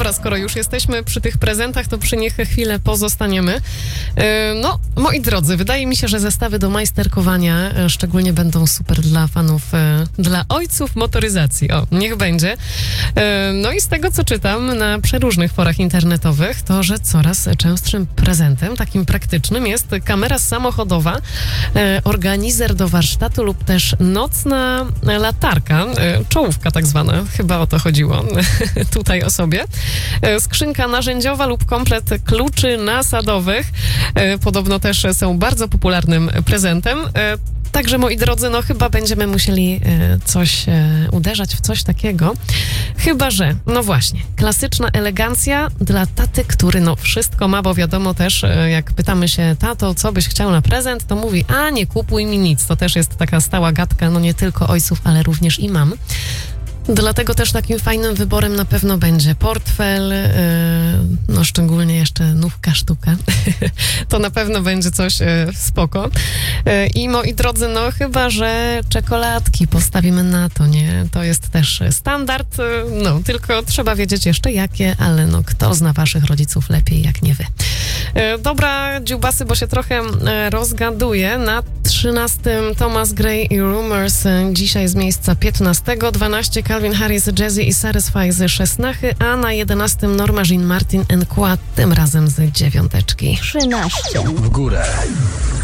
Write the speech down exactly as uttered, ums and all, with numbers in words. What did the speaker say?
dobra, skoro już jesteśmy przy tych prezentach, to przy nich chwilę pozostaniemy. No, moi drodzy, wydaje mi się, że zestawy do majsterkowania szczególnie będą super dla fanów, dla ojców motoryzacji. O, niech będzie. No i z tego, co czytam na przeróżnych forach internetowych, to, że coraz częstszym prezentem, takim praktycznym, jest kamera samochodowa, organizer do warsztatu lub też nocna latarka, czołówka tak zwana, chyba o to chodziło tutaj o sobie. Skrzynka narzędziowa lub komplet kluczy nasadowych podobno też są bardzo popularnym prezentem. Także, moi drodzy, no chyba będziemy musieli coś uderzać w coś takiego. Chyba że, no właśnie, klasyczna elegancja dla taty, który no wszystko ma, bo wiadomo też, jak pytamy się, tato, co byś chciał na prezent, to mówi, a nie kupuj mi nic. To też jest taka stała gadka, no nie tylko ojców, ale również i mam. Dlatego też takim fajnym wyborem na pewno będzie portfel, yy, no szczególnie jeszcze nówka sztuka. To na pewno będzie coś yy, spoko. Yy, I moi drodzy, no chyba, że czekoladki postawimy na to, nie? To jest też standard, yy, no tylko trzeba wiedzieć jeszcze jakie, ale no kto zna waszych rodziców lepiej jak nie wy. Yy, dobra, dziubasy, bo się trochę yy, rozgaduję. Na trzynastym Thomas Gray i Rumors, yy, dzisiaj z miejsca piętnastego, dwanaście Calvin Harris, Jazzy i Satisfy z szesnachy, a na jedenastym Norma Jean Martin and Quad, tym razem z dziewiąteczki. trzynaście W górę.